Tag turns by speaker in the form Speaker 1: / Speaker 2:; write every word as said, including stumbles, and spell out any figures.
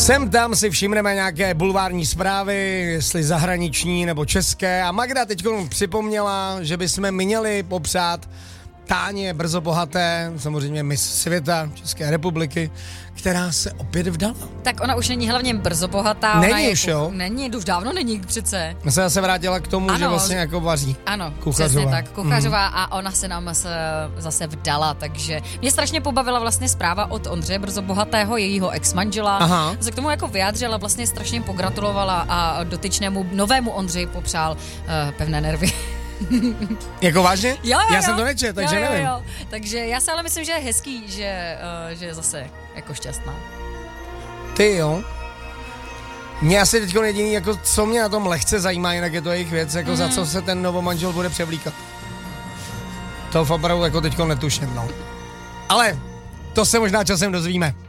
Speaker 1: Sem tam si všimneme nějaké bulvární zprávy, jestli zahraniční nebo české. A Magda teď připomněla, že bychom měli popřát Táně Brzo Bohaté, samozřejmě miss světa České republiky, která se opět vdala.
Speaker 2: Tak ona už není hlavně brzo bohatá.
Speaker 1: Není
Speaker 2: ona je
Speaker 1: už, jo?
Speaker 2: Není, už dávno není přece.
Speaker 1: Se zase vrátila k tomu, ano, že vlastně jako vaří.
Speaker 2: Ano,
Speaker 1: kuchařová.
Speaker 2: Přesně tak, kuchařová mm. a ona se nám zase vdala, takže mě strašně pobavila vlastně zpráva od Ondřeje Brzo Bohatého, jejího ex-manžela. Aha. Se k tomu jako vyjádřila, vlastně strašně pogratulovala a dotyčnému novému Ondřeji popřál uh, pevné nervy.
Speaker 1: Jako vážně?
Speaker 2: Jo, jo,
Speaker 1: já
Speaker 2: jo.
Speaker 1: jsem to nečet, takže
Speaker 2: jo, jo,
Speaker 1: nevím.
Speaker 2: Jo. Takže já si ale myslím, že je hezký, že, uh, že je zase jako šťastná.
Speaker 1: Ty jo. Mě asi teď jediný, jako co mě na tom lehce zajímá, jinak je to jejich věc, jako mm. za co se ten novomanžel bude převlíkat. To v opravdu jako teďko netuším, no. Ale to se možná časem dozvíme.